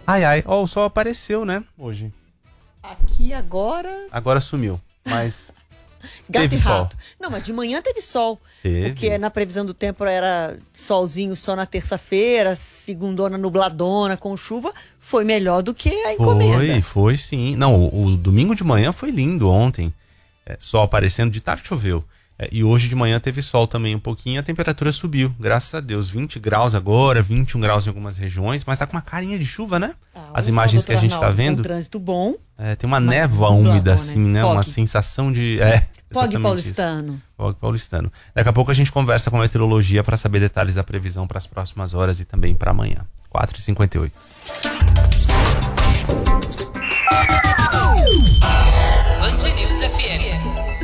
Ai, ai. Ó, o sol apareceu, né? Hoje. Aqui agora... Agora sumiu, mas... Gato teve e sol. rato. Não, mas de manhã teve sol. Teve. Porque na previsão do tempo era solzinho só na terça-feira, segundona nubladona com chuva. Foi melhor do que a encomenda. Foi sim. Não, o domingo de manhã foi lindo ontem. Sol aparecendo, de tarde choveu. E hoje de manhã teve sol também um pouquinho, a temperatura subiu, graças a Deus. 20 graus agora, 21 graus em algumas regiões, mas tá com uma carinha de chuva, né? As imagens que a gente tá vendo. Um trânsito bom. Tem uma névoa úmida, assim, né? Fog. Uma sensação de... Fog paulistano. Fog paulistano. Daqui a pouco a gente conversa com a meteorologia para saber detalhes da previsão para as próximas horas e também para amanhã. 4h58. Band News FM.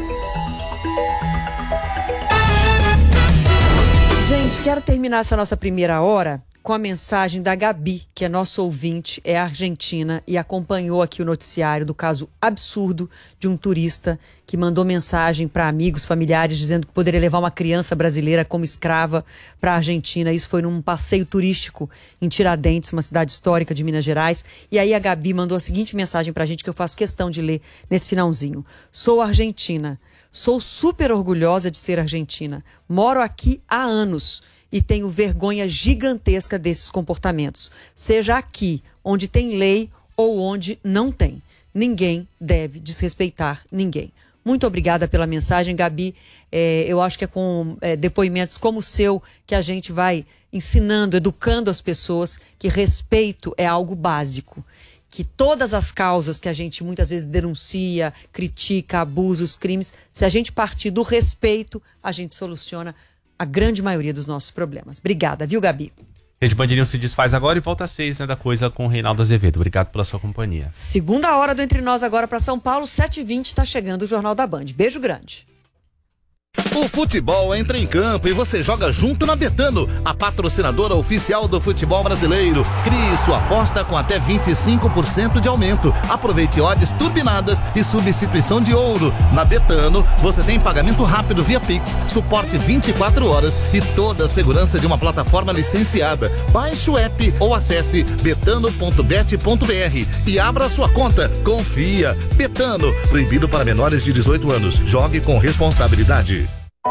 Gente, quero terminar essa nossa primeira hora com a mensagem da Gabi, que é nosso ouvinte, é argentina e acompanhou aqui o noticiário do caso absurdo de um turista que mandou mensagem para amigos, familiares, dizendo que poderia levar uma criança brasileira como escrava para a Argentina. Isso foi num passeio turístico em Tiradentes, uma cidade histórica de Minas Gerais. E aí a Gabi mandou a seguinte mensagem para a gente, que eu faço questão de ler nesse finalzinho. Sou argentina. Sou super orgulhosa de ser argentina. Moro aqui há anos e tenho vergonha gigantesca desses comportamentos. Seja aqui, onde tem lei ou onde não tem. Ninguém deve desrespeitar ninguém. Muito obrigada pela mensagem, Gabi. Eu acho que é com depoimentos como o seu que a gente vai ensinando, educando as pessoas que respeito é algo básico. Que todas as causas que a gente muitas vezes denuncia, critica, abusos, crimes, se a gente partir do respeito, a gente soluciona a grande maioria dos nossos problemas. Obrigada, viu, Gabi? Rede Band News se desfaz agora e volta às 6, né, da coisa com o Reinaldo Azevedo. Obrigado pela sua companhia. Segunda hora do Entre Nós agora para São Paulo, 7h20, tá chegando o Jornal da Band. Beijo grande. O futebol entra em campo e você joga junto na Betano, a patrocinadora oficial do futebol brasileiro. Crie sua aposta com até 25% de aumento. Aproveite odds turbinadas e substituição de ouro. Na Betano, você tem pagamento rápido via Pix, suporte 24 horas e toda a segurança de uma plataforma licenciada. Baixe o app ou acesse betano.bet.br e abra sua conta. Confia. Betano, proibido para menores de 18 anos. Jogue com responsabilidade.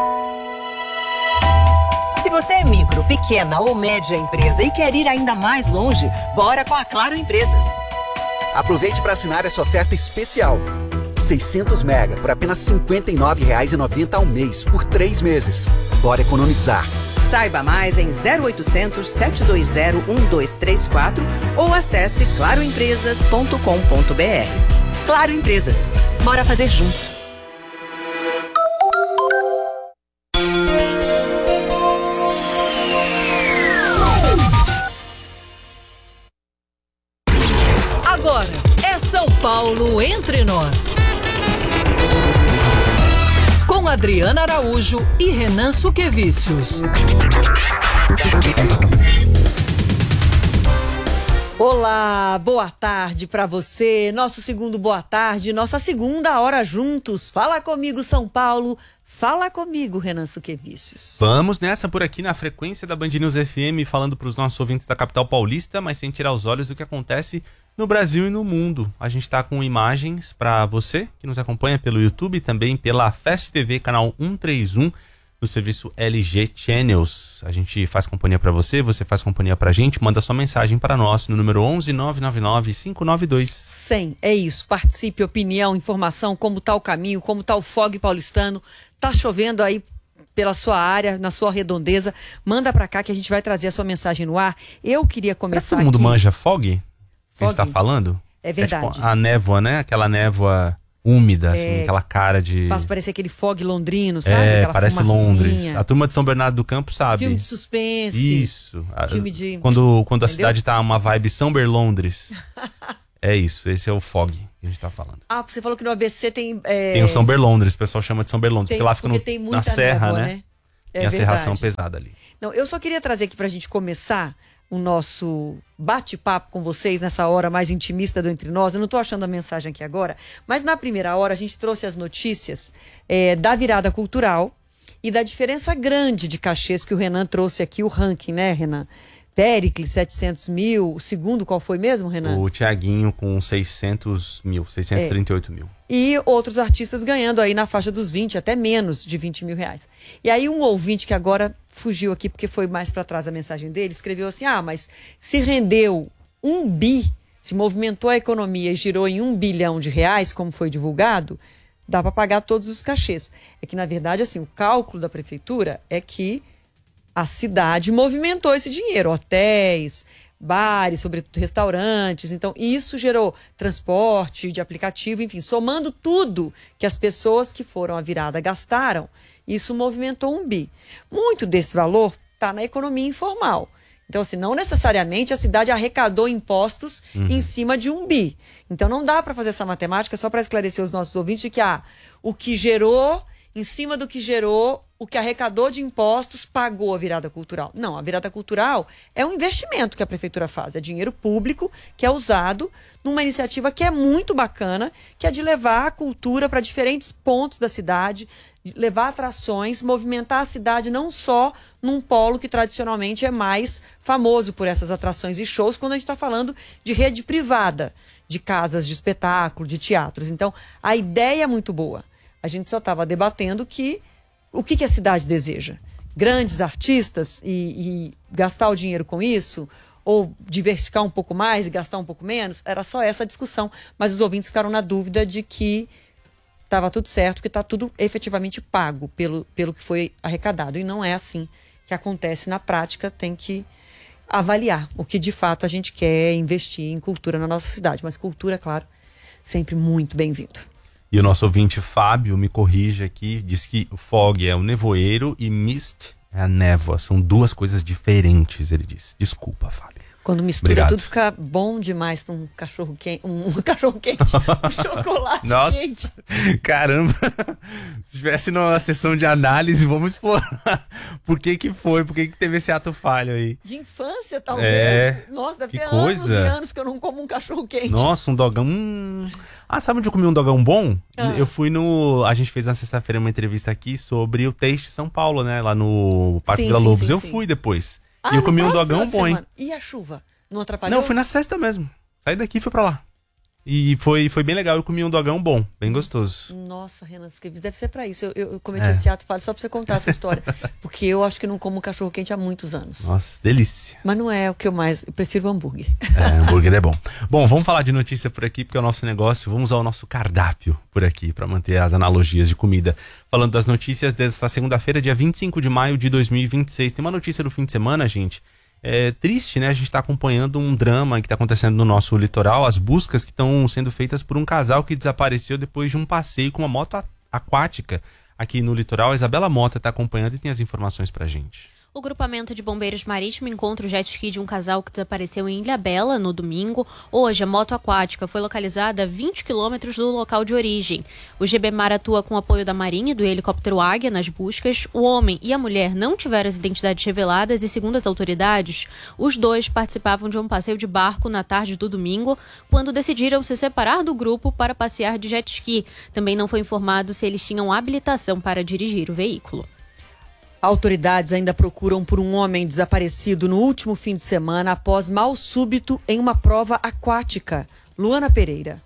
Se você é micro, pequena ou média empresa e quer ir ainda mais longe, bora com a Claro Empresas. Aproveite para assinar essa oferta especial. 600 mega por apenas R$ 59,90 ao mês, por 3 meses. Bora economizar. Saiba mais em 0800 720 1234 ou acesse claroempresas.com.br. Claro Empresas. Bora fazer juntos. Agora é São Paulo Entre Nós. Com Adriana Araújo e Renan Suquevicius. Olá, boa tarde para você. Nosso segundo boa tarde, nossa segunda hora juntos. Fala comigo, São Paulo. Fala comigo, Renan Suquevicius. Vamos nessa por aqui na frequência da Band News FM, falando para os nossos ouvintes da capital paulista, mas sem tirar os olhos do que acontece no Brasil e no mundo. A gente está com imagens para você que nos acompanha pelo YouTube e também pela Fast TV, canal 131, no serviço LG Channels. A gente faz companhia para você, você faz companhia pra gente, manda sua mensagem para nós no número 11 999 592 100. É isso, participe, opinião, informação, como tá o caminho, como tá o fog paulistano. Tá chovendo aí pela sua área, na sua redondeza, manda pra cá que a gente vai trazer a sua mensagem no ar. Eu queria começar. Será que todo mundo manja fog? Que a gente tá falando? É verdade. É tipo a névoa, né? Aquela névoa úmida, assim, aquela cara de... Faz parecer aquele fog londrino, sabe? Aquela parece fumacinha. Londres. A turma de São Bernardo do Campo sabe. Filme de suspense. Isso. Filme de... Quando a cidade tá uma vibe São Berlondres. É isso, esse é o fog que a gente tá falando. Ah, você falou que no ABC tem... Tem o São Berlondres, o pessoal chama de São Berlondres, porque lá fica na serra, névoa, né? Tem a serração pesada ali. Não, eu só queria trazer aqui pra gente começar o nosso bate-papo com vocês nessa hora mais intimista do Entre Nós. Eu não tô achando a mensagem aqui agora, mas na primeira hora a gente trouxe as notícias da virada cultural e da diferença grande de cachês que o Renan trouxe aqui, o ranking, né, Renan? Péricles, 700 mil. O segundo, qual foi mesmo, Renan? O Thiaguinho com 638 mil. E outros artistas ganhando aí na faixa dos 20, até menos de 20 mil reais. E aí um ouvinte que agora fugiu aqui, porque foi mais para trás a mensagem dele, escreveu assim, mas se rendeu 1 bi, se movimentou a economia e girou em 1 bilhão de reais, como foi divulgado, dá para pagar todos os cachês. É que, na verdade, assim, o cálculo da prefeitura é que a cidade movimentou esse dinheiro, hotéis, bares, sobretudo restaurantes. Então, isso gerou transporte de aplicativo, enfim, somando tudo que as pessoas que foram à virada gastaram, isso movimentou 1 bi. Muito desse valor está na economia informal. Então, assim, não necessariamente a cidade arrecadou impostos em cima de 1 bi. Então, não dá para fazer essa matemática só para esclarecer os nossos ouvintes de que o que gerou, em cima do que gerou, o que arrecadou de impostos pagou a virada cultural. Não, a virada cultural é um investimento que a prefeitura faz, é dinheiro público que é usado numa iniciativa que é muito bacana, que é de levar a cultura para diferentes pontos da cidade, de levar atrações, movimentar a cidade não só num polo que tradicionalmente é mais famoso por essas atrações e shows, quando a gente está falando de rede privada, de casas de espetáculo, de teatros. Então, a ideia é muito boa. A gente só estava debatendo o que a cidade deseja? Grandes artistas e gastar o dinheiro com isso? Ou diversificar um pouco mais e gastar um pouco menos? Era só essa discussão. Mas os ouvintes ficaram na dúvida de que estava tudo certo, que está tudo efetivamente pago pelo que foi arrecadado. E não é assim que acontece na prática. Tem que avaliar o que de fato a gente quer investir em cultura na nossa cidade. Mas cultura, claro, sempre muito bem-vindo. E o nosso ouvinte Fábio me corrige aqui, diz que o fog é o nevoeiro e mist é a névoa. São duas coisas diferentes, ele diz. Desculpa, Fábio. Quando mistura Obrigado. tudo, fica bom demais para um cachorro quente, um chocolate quente. Caramba, se tivesse numa sessão de análise, vamos explorar por que foi, por que teve esse ato falho aí. De infância, talvez. Nossa, deve ter anos e anos que eu não como um cachorro quente. Nossa, um dogão. Sabe onde eu comi um dogão bom? Eu fui a gente fez na sexta-feira uma entrevista aqui sobre o Taste São Paulo, né? Lá no Parque Vila Lobos. Eu fui depois. E eu comi um dogão bom, hein? E a chuva? Não atrapalhou? Não, fui na sexta mesmo. Saí daqui e fui pra lá. E foi bem legal. Eu comi um dogão bom, bem gostoso. Nossa, Renan, deve ser pra isso. Eu cometi esse ato falho só pra você contar essa história. Porque eu acho que não como cachorro quente há muitos anos. Nossa, delícia. Mas não é o que eu mais... Eu prefiro hambúrguer. Hambúrguer é bom. Bom, vamos falar de notícia por aqui, porque é o nosso negócio. Vamos ao nosso cardápio por aqui, pra manter as analogias de comida. Falando das notícias desta segunda-feira, dia 25 de maio de 2026. Tem uma notícia do fim de semana, gente. É triste, né? A gente está acompanhando um drama que está acontecendo no nosso litoral, as buscas que estão sendo feitas por um casal que desapareceu depois de um passeio com uma moto aquática aqui no litoral. A Isabela Mota está acompanhando e tem as informações pra gente. O grupamento de bombeiros marítimo encontra o jet ski de um casal que desapareceu em Ilhabela no domingo. Hoje, a moto aquática foi localizada a 20 quilômetros do local de origem. O GBMAR atua com o apoio da Marinha e do helicóptero Águia nas buscas. O homem e a mulher não tiveram as identidades reveladas e, segundo as autoridades, os dois participavam de um passeio de barco na tarde do domingo, quando decidiram se separar do grupo para passear de jet ski. Também não foi informado se eles tinham habilitação para dirigir o veículo. Autoridades ainda procuram por um homem desaparecido no último fim de semana após mal súbito em uma prova aquática. Luana Pereira.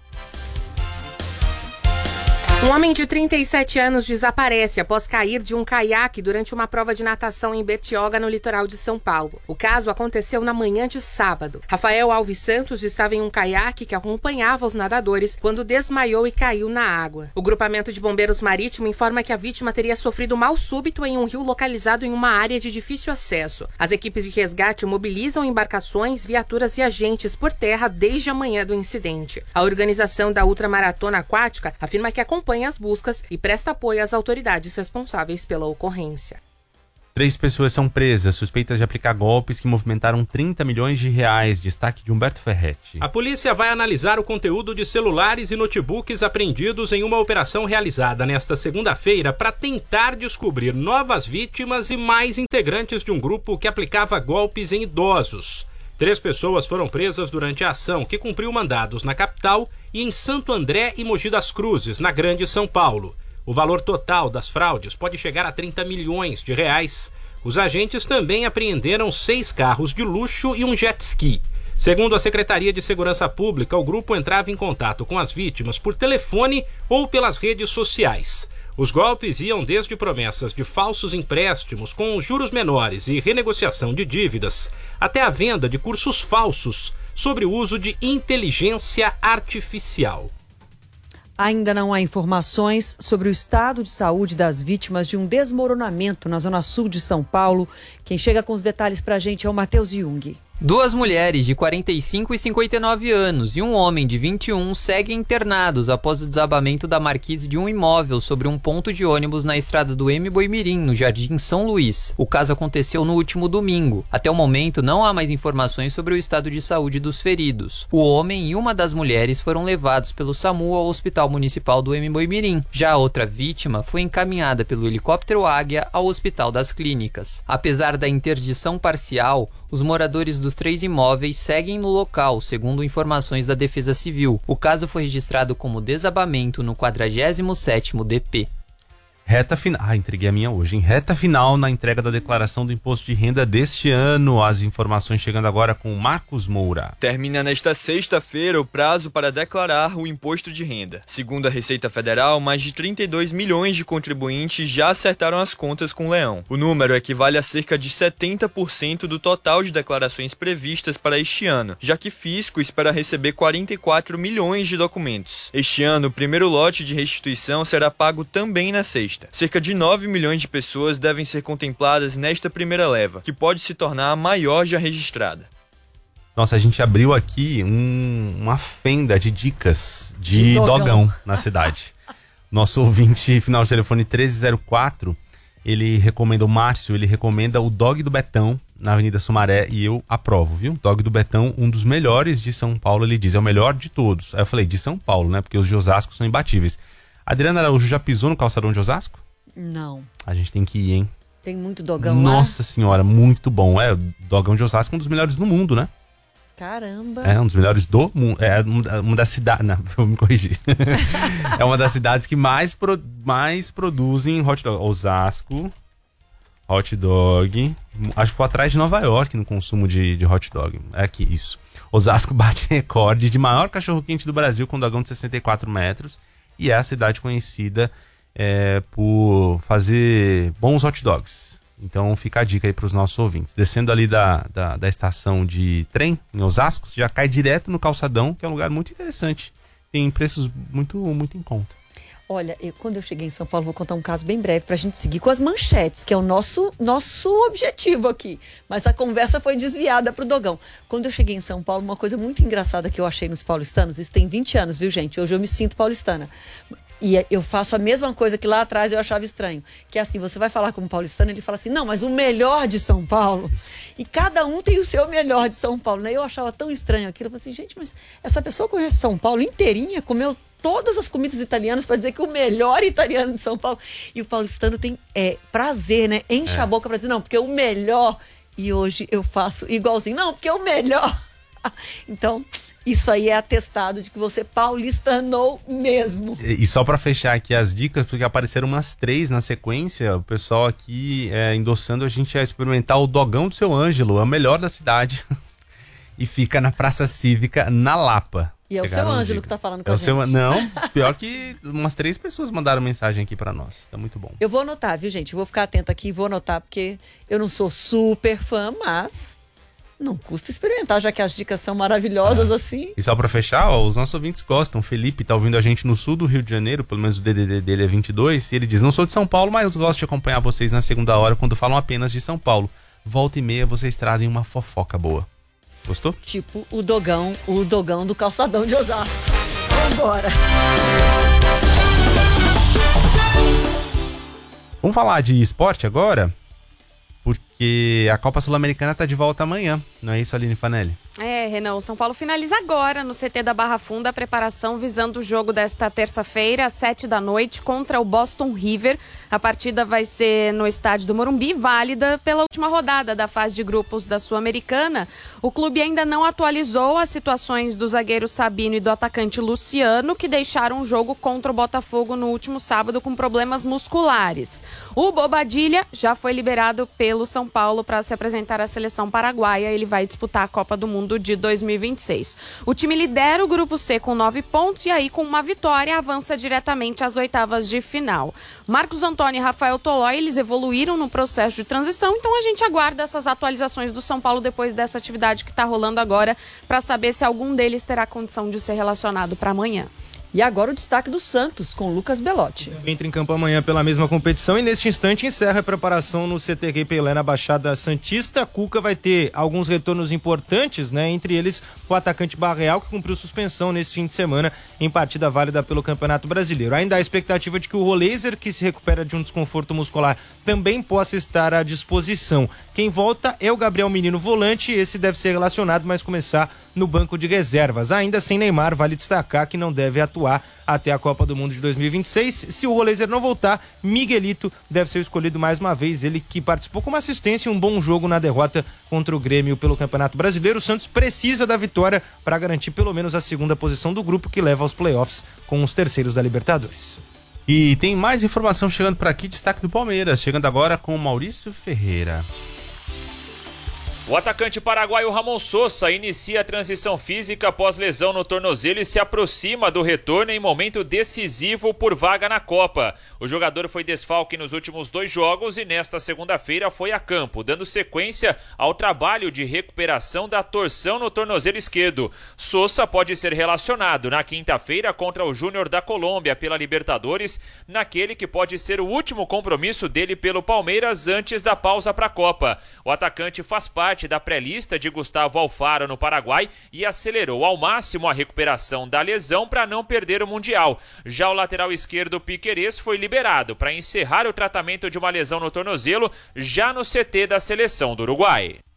Um homem de 37 anos desaparece após cair de um caiaque durante uma prova de natação em Bertioga, no litoral de São Paulo. O caso aconteceu na manhã de sábado. Rafael Alves Santos estava em um caiaque que acompanhava os nadadores quando desmaiou e caiu na água. O grupamento de bombeiros marítimo informa que a vítima teria sofrido mal súbito em um rio localizado em uma área de difícil acesso. As equipes de resgate mobilizam embarcações, viaturas e agentes por terra desde a manhã do incidente. A organização da Ultramaratona Aquática afirma que acompanha as buscas e presta apoio às autoridades responsáveis pela ocorrência. 3 pessoas são presas, suspeitas de aplicar golpes que movimentaram 30 milhões de reais. Destaque de Humberto Ferretti. A polícia vai analisar o conteúdo de celulares e notebooks apreendidos em uma operação realizada nesta segunda-feira para tentar descobrir novas vítimas e mais integrantes de um grupo que aplicava golpes em idosos. 3 pessoas foram presas durante a ação, que cumpriu mandados na capital e em Santo André e Mogi das Cruzes, na Grande São Paulo. O valor total das fraudes pode chegar a 30 milhões de reais. Os agentes também apreenderam 6 carros de luxo e um jet ski. Segundo a Secretaria de Segurança Pública, o grupo entrava em contato com as vítimas por telefone ou pelas redes sociais. Os golpes iam desde promessas de falsos empréstimos com juros menores e renegociação de dívidas, até a venda de cursos falsos sobre o uso de inteligência artificial. Ainda não há informações sobre o estado de saúde das vítimas de um desmoronamento na zona sul de São Paulo. Quem chega com os detalhes pra gente é o Matheus Jung. 2 mulheres de 45 e 59 anos e um homem de 21 seguem internados após o desabamento da marquise de um imóvel sobre um ponto de ônibus na estrada do M-Boimirim, no Jardim São Luís. O caso aconteceu no último domingo. Até o momento, não há mais informações sobre o estado de saúde dos feridos. O homem e uma das mulheres foram levados pelo SAMU ao Hospital Municipal do M-Boimirim. Já a outra vítima foi encaminhada pelo helicóptero Águia ao Hospital das Clínicas. Apesar da interdição parcial, os moradores dos 3 imóveis seguem no local, segundo informações da Defesa Civil. O caso foi registrado como desabamento no 47º DP. Reta final. Entreguei a minha hoje, hein? Reta final na entrega da declaração do imposto de renda deste ano. As informações chegando agora com Marcos Moura. Termina nesta sexta-feira o prazo para declarar o imposto de renda. Segundo a Receita Federal, mais de 32 milhões de contribuintes já acertaram as contas com o leão. O número equivale a cerca de 70% do total de declarações previstas para este ano, já que Fisco espera receber 44 milhões de documentos. Este ano, o primeiro lote de restituição será pago também na sexta. Cerca de 9 milhões de pessoas devem ser contempladas nesta primeira leva, que pode se tornar a maior já registrada. Nossa, a gente abriu aqui uma fenda de dicas de dogão na cidade. Nosso ouvinte, final de telefone 1304, ele recomenda, o Márcio, ele recomenda o Dog do Betão, na Avenida Sumaré, e eu aprovo, viu? Dog do Betão, um dos melhores de São Paulo, ele diz, é o melhor de todos. Aí eu falei, de São Paulo, né? Porque os de Osasco são imbatíveis. Adriana Araújo já pisou no calçadão de Osasco? Não. A gente tem que ir, hein? Tem muito dogão lá? Nossa senhora, muito bom. É, o dogão de Osasco é um dos melhores do mundo, né? Caramba. É um dos melhores do mundo. É uma das cidades... Não, vou me corrigir. É uma das cidades que mais produzem hot dog. Osasco, hot dog. Acho que foi atrás de Nova York no consumo de hot dog. É aqui, isso. Osasco bate recorde de maior cachorro-quente do Brasil com dogão de 64 metros. E é a cidade conhecida por fazer bons hot dogs. Então fica a dica aí para os nossos ouvintes. Descendo ali da estação de trem, em Osasco, você já cai direto no calçadão, que é um lugar muito interessante. Tem preços muito, muito em conta. Olha, quando eu cheguei em São Paulo, vou contar um caso bem breve pra gente seguir com as manchetes, que é o nosso objetivo aqui. Mas a conversa foi desviada pro dogão. Quando eu cheguei em São Paulo, uma coisa muito engraçada que eu achei nos paulistanos, isso tem 20 anos, viu, gente? Hoje eu me sinto paulistana. E eu faço a mesma coisa que lá atrás eu achava estranho. Que é assim, você vai falar como paulistano, ele fala assim, não, mas o melhor de São Paulo. E cada um tem o seu melhor de São Paulo, né? Eu achava tão estranho aquilo. Eu falei assim, gente, mas essa pessoa conhece São Paulo inteirinha, comeu todas as comidas italianas para dizer que o melhor italiano de São Paulo. E o paulistano tem prazer, né? Enche a boca para dizer, não, porque o melhor. E hoje eu faço igualzinho, não, porque o melhor. Então, isso aí é atestado de que você paulistanou mesmo. E só para fechar aqui as dicas, porque apareceram umas 3 na sequência, o pessoal aqui endossando a gente a experimentar o dogão do seu Ângelo, é o melhor da cidade. E fica na Praça Cívica, na Lapa. E é o seu Ângelo que tá falando com a gente. Não, pior que umas 3 pessoas mandaram mensagem aqui pra nós. Tá muito bom. Eu vou anotar, viu, gente? Eu vou ficar atenta aqui e vou anotar, porque eu não sou super fã, mas não custa experimentar, já que as dicas são maravilhosas assim. E só pra fechar, os nossos ouvintes gostam. O Felipe tá ouvindo a gente no sul do Rio de Janeiro, pelo menos o DDD dele é 22, e ele diz, não sou de São Paulo, mas gosto de acompanhar vocês na segunda hora quando falam apenas de São Paulo. Volta e meia vocês trazem uma fofoca boa. Gostou? Tipo o dogão do calçadão de Osasco. Vambora! Vamos falar de esporte agora? Porque porque a Copa Sul-Americana tá de volta amanhã, não é isso, Aline Fanelli? Renan, o São Paulo finaliza agora no CT da Barra Funda a preparação visando o jogo desta terça-feira, às 19h, contra o Boston River. A partida vai ser no estádio do Morumbi, válida pela última rodada da fase de grupos da Sul-Americana. O clube ainda não atualizou as situações do zagueiro Sabino e do atacante Luciano, que deixaram o jogo contra o Botafogo no último sábado com problemas musculares. O Bobadilha já foi liberado pelo São Paulo para se apresentar à seleção paraguaia. Ele vai disputar a Copa do Mundo de 2026. O time lidera o grupo C com 9 pontos e aí com uma vitória avança diretamente às oitavas de final. Marcos Antônio e Rafael Tolói, eles evoluíram no processo de transição, então a gente aguarda essas atualizações do São Paulo depois dessa atividade que está rolando agora para saber se algum deles terá condição de ser relacionado para amanhã. E agora o destaque do Santos, com Lucas Belotti. Entra em campo amanhã pela mesma competição e neste instante encerra a preparação no CT Pelé na Baixada Santista. Cuca vai ter alguns retornos importantes, né? Entre eles o atacante Barreal, que cumpriu suspensão nesse fim de semana em partida válida pelo Campeonato Brasileiro. Ainda há a expectativa de que o Roleiser, que se recupera de um desconforto muscular, também possa estar à disposição. Quem volta é o Gabriel Menino, volante, esse deve ser relacionado, mas começar no banco de reservas. Ainda sem Neymar, vale destacar que não deve atuar até a Copa do Mundo de 2026. Se o Roleiser não voltar, Miguelito deve ser escolhido mais uma vez, ele que participou com uma assistência e um bom jogo na derrota contra o Grêmio pelo Campeonato Brasileiro. O Santos precisa da vitória para garantir pelo menos a segunda posição do grupo, que leva aos playoffs com os terceiros da Libertadores. E tem mais informação chegando por aqui, destaque do Palmeiras, chegando agora com o Maurício Ferreira. O atacante paraguaio Ramon Sosa inicia a transição física após lesão no tornozelo e se aproxima do retorno em momento decisivo por vaga na Copa. O jogador foi desfalque nos últimos 2 jogos e nesta segunda-feira foi a campo, dando sequência ao trabalho de recuperação da torção no tornozelo esquerdo. Sosa pode ser relacionado na quinta-feira contra o Júnior da Colômbia pela Libertadores, naquele que pode ser o último compromisso dele pelo Palmeiras antes da pausa para a Copa. O atacante faz parte da pré-lista de Gustavo Alfaro no Paraguai e acelerou ao máximo a recuperação da lesão para não perder o Mundial. Já o lateral esquerdo Piquerez foi liberado para encerrar o tratamento de uma lesão no tornozelo já no CT da seleção do Uruguai.